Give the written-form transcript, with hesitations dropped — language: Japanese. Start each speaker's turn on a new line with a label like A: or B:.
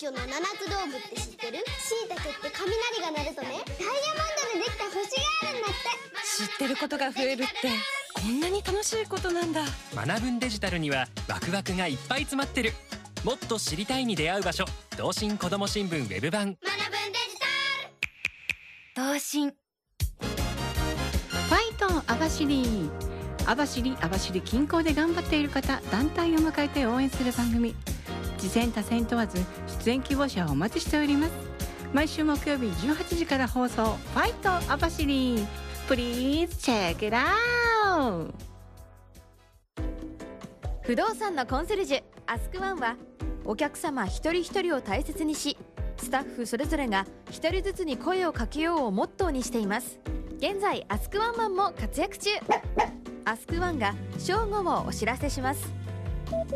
A: 魚の7つ道具って知ってる？しいたけって雷が鳴るとね、ダイヤモンドでできた星があるんだって。
B: 知ってることが増えるってこんなに楽しいことなんだ。
C: 学ぶんデジタルにはワクワクがいっぱい詰まってる。もっと知りたいに出会う場所、東進子ども新聞ウェブ版。
A: 学ぶんデジタル。
B: 東進
D: ファイトン網走近郊で頑張っている方、団体を迎えて応援する番組。次戦他戦問わず出演希望者をお待ちしております。毎週木曜日18時から放送、ファイトン網走。Please check it out。
E: 不動産のコンシェルジュアスクワンは、お客様一人一人を大切にし、スタッフそれぞれが一人ずつに声をかけようをモットーにしています。現在アスクワンマンも活躍中。アスクワンが正午をお知らせします。